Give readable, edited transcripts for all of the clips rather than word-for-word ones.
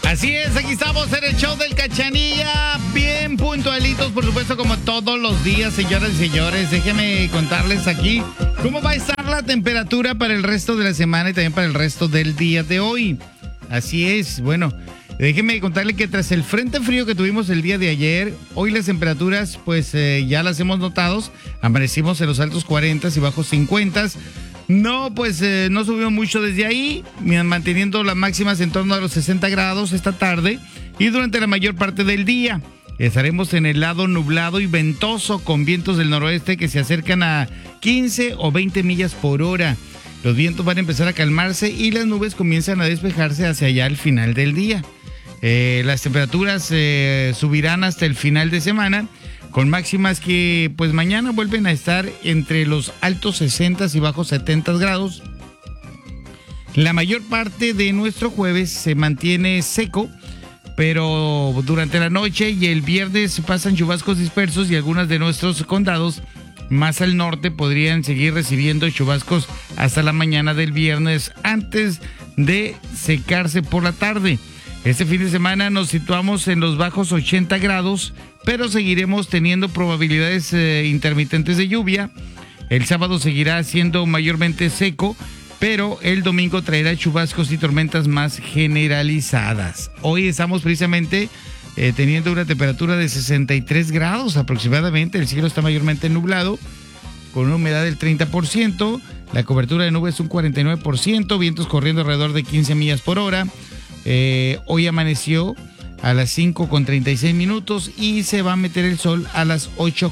Así es, aquí estamos en el show del Cachanilla, bien puntualitos, por supuesto, como todos los días, señoras y señores. Déjenme contarles aquí cómo va a estar la temperatura para el resto de la semana y también para el resto del día de hoy. Así es, bueno, déjenme contarles que tras el frente frío que tuvimos el día de ayer, hoy las temperaturas pues ya las hemos notado, amanecimos en los altos 40 y bajos 50. No, pues no subió mucho desde ahí, manteniendo las máximas en torno a los 60 grados esta tarde y durante la mayor parte del día. Estaremos en el lado nublado y ventoso con vientos del noroeste que se acercan a 15 o 20 millas por hora. Los vientos van a empezar a calmarse y las nubes comienzan a despejarse hacia allá al final del día. Las temperaturas subirán hasta el final de semana, con máximas que pues mañana vuelven a estar entre los altos 60 y bajos 70 grados. La mayor parte de nuestro jueves se mantiene seco, pero durante la noche y el viernes pasan chubascos dispersos y algunos de nuestros condados más al norte podrían seguir recibiendo chubascos hasta la mañana del viernes antes de secarse por la tarde. Este fin de semana nos situamos en los bajos 80 grados, pero seguiremos teniendo probabilidades intermitentes de lluvia. El sábado seguirá siendo mayormente seco, pero el domingo traerá chubascos y tormentas más generalizadas. Hoy estamos precisamente teniendo una temperatura de 63 grados aproximadamente. El cielo está mayormente nublado, con una humedad del 30%. La cobertura de nubes es un 49%, vientos corriendo alrededor de 15 millas por hora. Hoy amaneció a las 5:36 y se va a meter el sol a las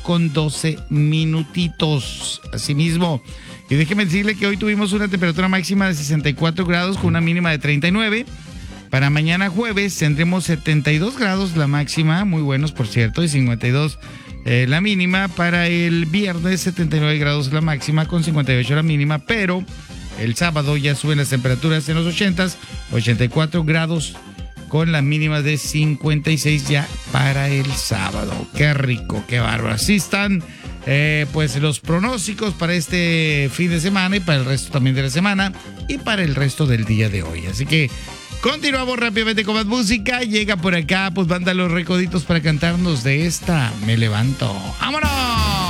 8:12. Asimismo, y déjeme decirle que hoy tuvimos una temperatura máxima de 64 grados con una mínima de 39. Para mañana jueves tendremos 72 grados la máxima, muy buenos por cierto, y 52 la mínima. Para el viernes 79 grados la máxima con 58 la mínima, pero el sábado ya suben las temperaturas en los 80s, 84 grados con la mínima de 56 ya para el sábado. Qué rico, qué bárbaro. Así están pues los pronósticos para este fin de semana y para el resto también de la semana y para el resto del día de hoy. Así que continuamos rápidamente con más música. Llega por acá, pues banda Los Recoditos para cantarnos de esta Me Levanto. ¡Vámonos!